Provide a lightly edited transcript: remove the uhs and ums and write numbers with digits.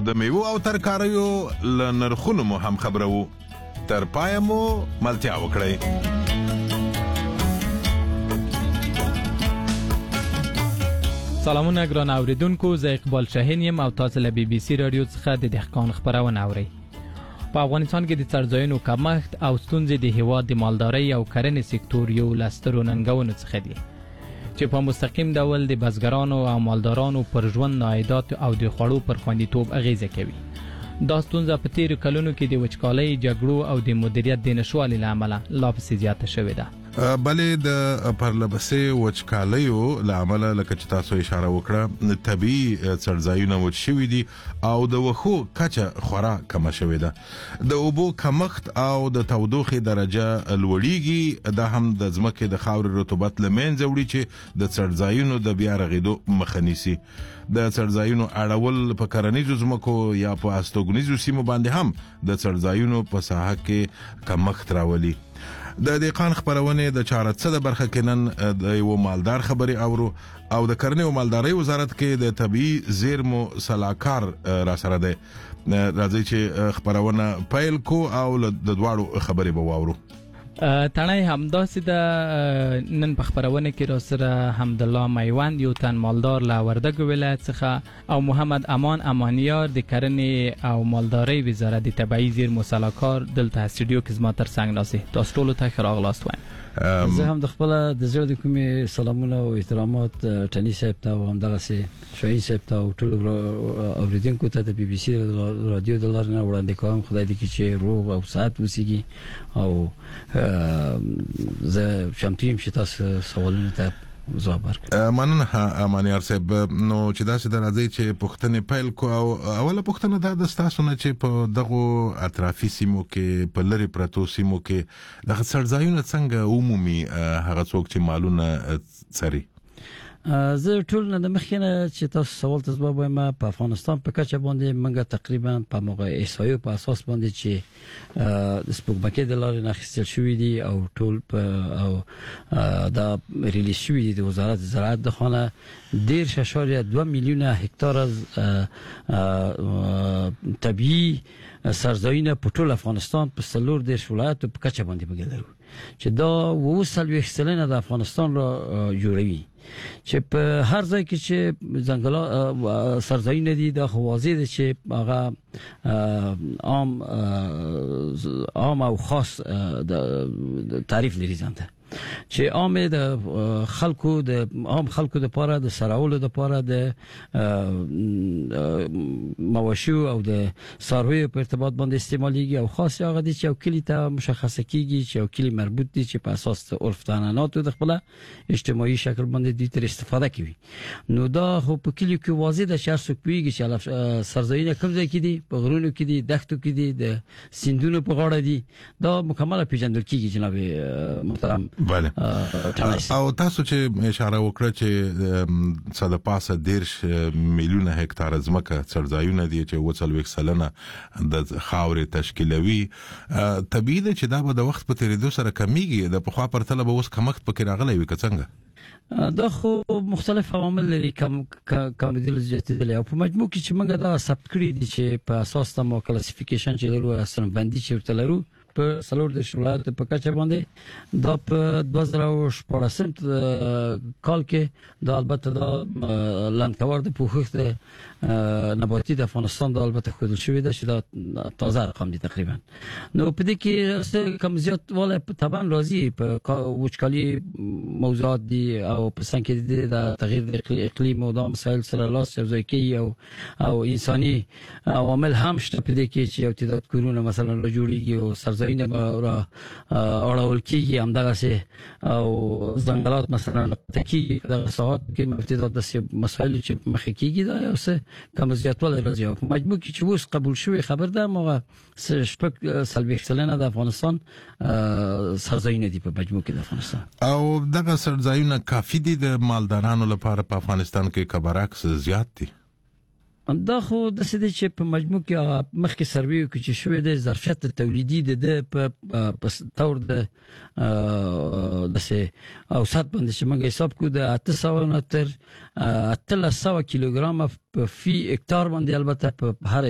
د میوو او ترکاریو له نرخونو مو هم خبرو. تر پایه مو ملتیا وکړئ. سلامونه ګران اوریدونکو، زه اقبال شاهین یم او تاسو له بي بي سي رادیو څخه د دهقان خبرونه اورئ. په افغانستان کې د څړځایونو کمښت او ستونزې د هیواد د مالدارۍ او کرنې سکتور یو له سترو ننګونو څخه دي چې په مستقیم ډول د بزګرانو او مالدارانو پر ژوند، عایدات او د خوړو پر خوندیتوب اغیزه کوي. دا ستونزه په تیرو کلونو کې د وچکالۍ، جګړو او د مدیریت د نشوالي له امله لا پسې زیاته شوې ده. بلې د پرلپسې وچکالیو له امله لکه چې تاسو اشاره وکړه طبیعي څړځایونه وچ شوي دي او د وښو کچه خورا کمه شوې ده. د اوبو کمښت او د تودوخې درجه لوړیږي، دا هم د ځمکې د خاورې رطوبت له منځه وړي چې د څړځایونو د بیا رغېدو مخه نیسي. د څړځایونو اړول په کرنیزو ځمکو یا په استوګنیزو سیمو باندې هم د څړځایونو په ساحه کې کمښت راولي. د دهقان خبرونه د 400 برخه کې نن د یو مالدار خبري اورو او د کرنې او مالدارۍ وزارت کې د طبيعي زیرمو صلاحکار را سره ده. راځي چې خبرونه پیل کو او د دواړو خبري به واورو. تنه همداسې د نن په خبرونه کې را سره حمدالله میوند یو تن مالدار له وردګ ولایت څخه او محمد امان امانیار د کرنې او مالدارۍ وزارت د طبيعي زیرمو صلاحکار دلته استودیو کې زما تر څنګ ناسي. تاسو ټول ته ښه راغلاست وایم. زه هم د خپل د زړه د کومې سلامونه او احترامات ټنی صاحب ته او همدغه شاهین صاحب ته او ټول اوریدونکو ته د بي بي سي رادیو د لارې نه وړاندې کوم. خدای دې کړي چې روغ او صحت وسیږي او زه چمتو یم چې تاسو سوالونه ته جواب ورکړم. مننه امانیار صاحب. نو چې دا څه راځي چې پښتنې پیل کو او اوله پښتنه دا تاسو نه چې په دغه اطرافي سیمو کې په لری پرتو سیمو کې د څړځایونو څنګه عمومي هغه څوک چې مالونه څري. زه ټول نه د مخینه چې تاسو سوال ته جواب وایم. په افغانستان په کچه باندې منګه تقریبا په موقع احصایو په اساس باندې چې د سپوږمکۍ د لارې نه اخیستل شوې دي او ټول او دا ریلیز شوې دي د وزارت زراعت د خانه 1.2 میلیونه هکتار از طبيعي سرزاینه په ټول افغانستان په 14 ولایتو په کچه باندې بګلرو چې دا 2.3% د افغانستان را جوړوي. چې په هر ځای کې چې ځنګل سرزاینه دي دا واضح دي چې هغه عام او خاص د تعریف لري ځانته چې عام د خلکو د پاره د سراولو د پاره د مواشو او د سارویو په ارتباط باندې استعماليږي او خاص هغه دي چې یو کلی ته مشخصه کیږي چې یو کلی مربوط دي چې په اساس عرف تعنانات د خپل اجتماعي شکل باندې دي تر استفاده کوي. نو دا خو په کلیو کې واضح ده چې هر څوک پیږي چې سرزاینه کوم ځای کې دي، په غرونو کې دي، دښتو کې دي، د سیندونو په غاړه دي. دا مکمل پیژندل کیږي جناب محترم. بله. او تاسو چې اشاره وکړه چې صد پاسه 10 میلیونه هکتار ځمکه څړځایونه دي چې 40% د خاورې تشکیلوي. طبیعي ده چې دا به د وخت په تیریدو سره کمیږي. د پخوا پرتله به اوس کمښت پکې راغلی وي که څنګه؟ دا خو مختلف عوامل لري کم دل زیاتېدل او په مجموع کې چې موږ دا ثبت کړی دي چې په اساس د مو کلاسیفیکیشن چې لرو اصلا بندي چې ورته لرو په 14 ولایت په کچه باندې دا په 2014 کال کې دا البته دا لاندکوار د پوښښت نباتي د افغانستان دا البته خودل شوې ده چې دا تازه رقم دي تقریبا. نو په دې کې کم زیات والا طبعا راځي په وچکالي موضوعات دي او په څنګه کې د تغییر د اقلیم او د مسایل سره لاس یوځای کوي او انساني عوامل هم شته په دې کې چې یو تعداد کورونه مثلا جوړیږي او سرزاینه را اړول کیږي همدغه سه او ځنګلات مثلا تکي د ساعت کې مبتدات د مسایل چې مخ کیږي دا یو څه کم زیاتوالی راځي. په مجموع کې چې اوس قبول شوی خبر ده موږ شپږ سلبي اختلال د افغانستان سرزاینه دي په مجموع کې د افغانستان او دغه سرزاینه کافي دي د مالدارانو لپاره په افغانستان کې کبرعکس زیات دي. دا خو د سده چې په مجموع کې مخکې سروي کې چې شوې د ظرفیت تولیدي د په تور د سه اوسط باندې چې موږ حساب کو د 800 تر 300 کیلوګرام په فی هکتار باندې البته په هر